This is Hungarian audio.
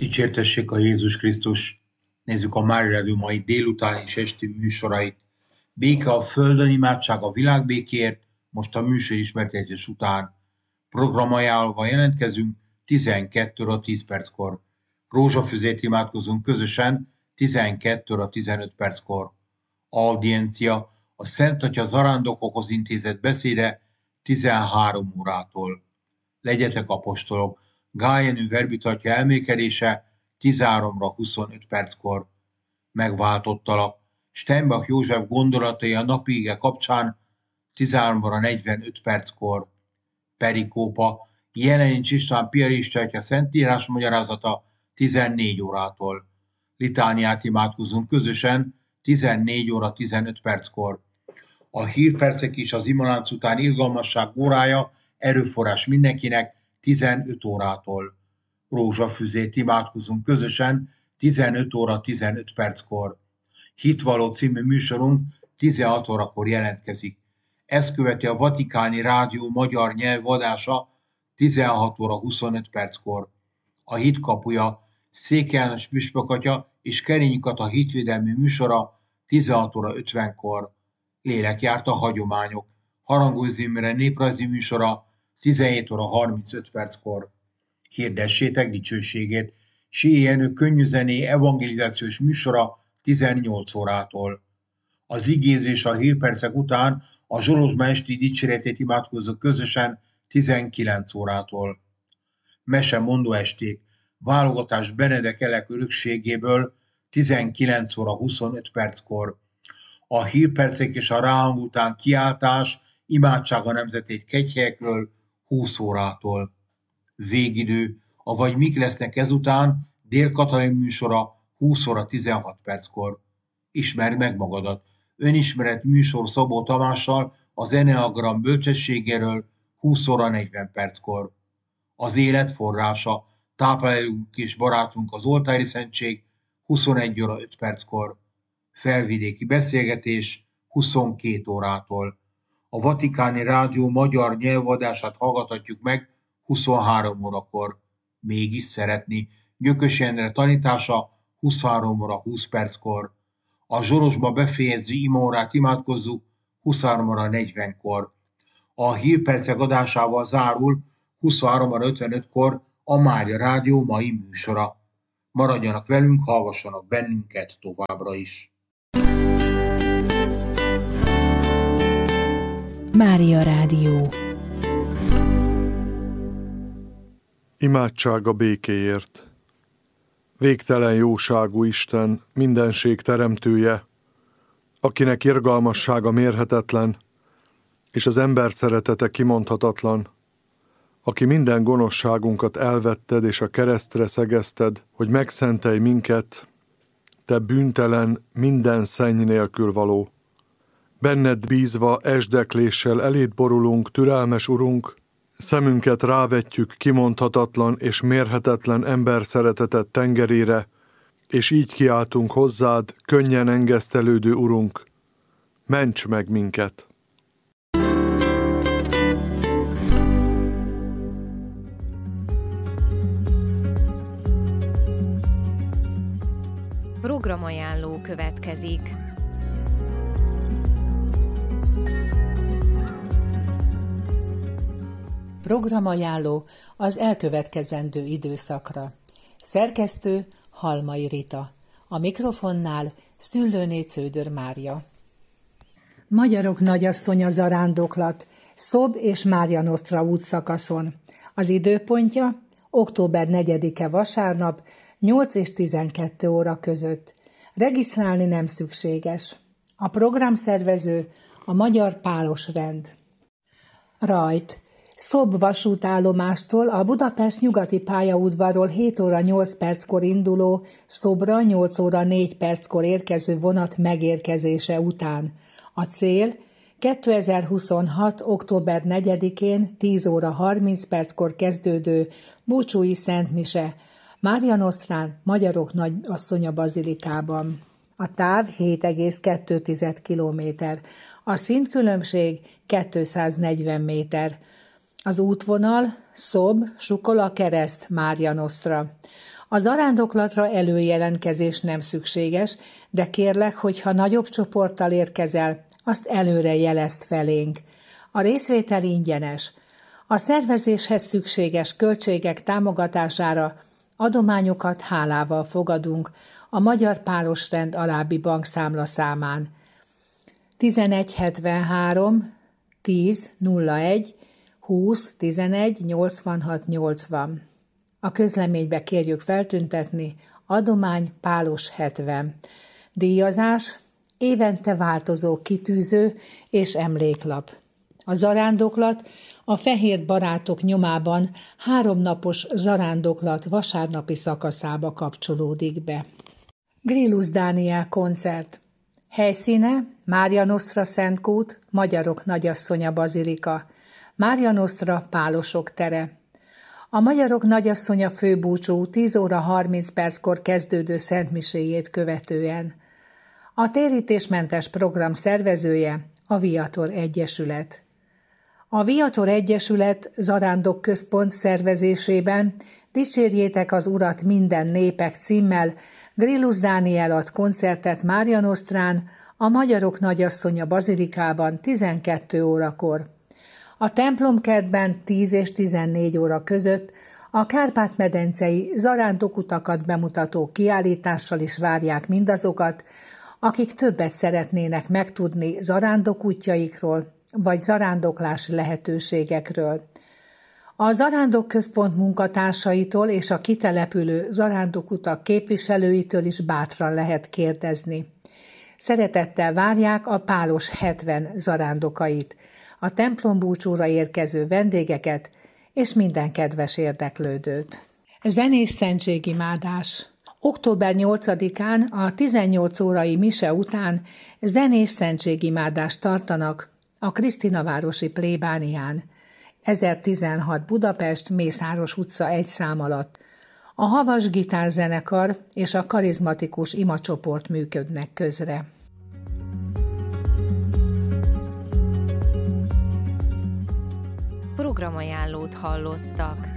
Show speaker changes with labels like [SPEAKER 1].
[SPEAKER 1] Dicsértessék a Jézus Krisztus! Nézzük a Mária Rádió mai délután és esti műsorait. Béke a földön, imádság a világbékéért, most a műsor ismertetés után. Programajánlva jelentkezünk 12 óra 10 perckor. Rózsafüzét imádkozunk közösen 12 óra 15 perckor. Audiencia a Szent Atya zarándokokhoz intézett beszéde 13 órától. Legyetek apostolok! Gál Jenő verbitatja elmékedése 13-ra 25 perckor. Megváltottalak. Steinbach József gondolatai a napi ige kapcsán 13-ra 45 perckor. Perikópa Jelenics István piarista atya szentírás magyarázata 14 órától. Litániát imádkozunk közösen 14 óra 15 perckor. A hírpercek is az imalánc után irgalmasság órája, erőforrás mindenkinek 15 órától. Rózsafüzét imádkozunk közösen 15 óra 15 perckor. Hitvaló című műsorunk 16 órakor jelentkezik. Ezt követi a Vatikáni Rádió magyar nyelvadása 16 óra 25 perckor. A Hit kapuja Székely János püspök atya és Kerényi Kata hitvédelmi műsora 16 óra 50-kor. Lélekjárt a hagyományok. Harangos Imre néprajzi műsora 17 óra 35 perckor. Hirdessétek dicsőségét. Sélye Jenő könnyűzené evangelizációs műsora 18 órától. Az igézés a hírpercek után a Zsolozsma esti dicséretét imádkozzuk közösen 19 órától. Mesemondó esték. Válogatás Benedek Elek örökségéből 19 óra 25 perckor. A hírpercek és a ráhang után kiáltás, imádság a nemzetét kegyhelyekről 20 órától. Végidő, avagy mik lesznek ezután, Dél Katalin műsora 20 óra 16 perckor. Ismerd meg magadat. Önismeret műsor Szabó Tamással az Eneagram bölcsességéről 20 óra 40 perckor. Az élet forrása, táplálunk és barátunk az Oltári Szentség 21 óra 5 perckor. Felvidéki beszélgetés 22 órától. A Vatikáni Rádió magyar nyelvadását hallgathatjuk meg 23 órakor. Mégis szeretni. Gyökös Endre tanítása 23 óra 20 perckor. A Zsolozsma befejező imaórát imádkozzuk 23 óra 40-kor. A hírpercek adásával zárul 23 óra 55-kor a Mária Rádió mai műsora. Maradjanak velünk, hallgassanak bennünket továbbra is.
[SPEAKER 2] Mária Rádió.
[SPEAKER 3] Imádság a békéért. Végtelen jóságú Isten, mindenség teremtője, akinek irgalmassága mérhetetlen, és az ember szeretete kimondhatatlan, aki minden gonoszságunkat elvetted és a keresztre szegezted, hogy megszentelj minket, te bűntelen, minden szenny nélkül való. Benned bízva esdekléssel eléd borulunk, türelmes Urunk, szemünket rávetjük kimondhatatlan és mérhetetlen ember szeretetet tengerére, és így kiáltunk hozzád, könnyen engesztelődő Urunk, ments meg minket!
[SPEAKER 2] Programajánló következik.
[SPEAKER 4] Programajánló az elkövetkezendő időszakra. Szerkesztő Halmai Rita. A mikrofonnál Szüllőné Cződör Mária. Magyarok nagyasszonya zarándoklat, Szob és Mária Nosztra útszakaszon. Az időpontja október 4-e vasárnap, 8 és 12 óra között. Regisztrálni nem szükséges. A programszervező a Magyar Pálos Rend. Rajt. Szob vasútállomástól a Budapest nyugati pályaudvarról 7 óra 8 perckor induló, Szobra 8 óra 4 perckor érkező vonat megérkezése után. A cél 2026. október 4-én 10 óra 30 perckor kezdődő búcsúi szentmise Mária Nosztrán, Magyarok Nagyasszonya bazilikában. A táv 7,2 km. A szintkülönbség 240 méter. Az útvonal Szob, Sukola Kereszt, Mária Nosztra. A zarándoklatra előjelentkezés nem szükséges, de kérlek, hogyha nagyobb csoporttal érkezel, azt előre jelezd felénk. A részvétel ingyenes. A szervezéshez szükséges költségek támogatására adományokat hálával fogadunk a Magyar Pálosrend alábbi bankszámla számán: 1173 10 01 20 11 86 80. A közleménybe kérjük feltüntetni: adomány Pálos 70. Díjazás: évente változó kitűző és emléklap. A zarándoklat a Fehér Barátok nyomában 3 napos zarándoklat vasárnapi szakaszába kapcsolódik be. Grillus Dániel koncert. Helyszíne: Mária Nostra Szentkút, Magyarok Nagyasszonya Bazilika, Mária Nostra Pálosok tere. A Magyarok Nagyasszonya főbúcsú 10 óra 30 perckor kezdődő szentmiséjét követően. A térítésmentes program szervezője a Viator Egyesület. A Viator Egyesület Zarándok Központ szervezésében Dicsérjétek az Urat minden népek címmel Grillus Dániel ad koncertet Mária Nostrán, a Magyarok Nagyasszonya Bazilikában 12 órakor. A templomkertben 10 és 14 óra között a Kárpát-medencei zarándokutakat bemutató kiállítással is várják mindazokat, akik többet szeretnének megtudni zarándokútjaikról vagy zarándoklási lehetőségekről. A Zarándok Központ munkatársaitól és a kitelepülő zarándokutak képviselőitől is bátran lehet kérdezni. Szeretettel várják a Pálos 70 zarándokait, a templombúcsúra érkező vendégeket és minden kedves érdeklődőt. Zenés szentségimádás. Október 8-án a 18 órai mise után zenés szentségimádást tartanak a Krisztinavárosi plébánián, 1016 Budapest, Mészáros utca 1 szám alatt. A Havas Gitárzenekar és a karizmatikus imacsoport működnek közre.
[SPEAKER 2] Programajánlót hallottak.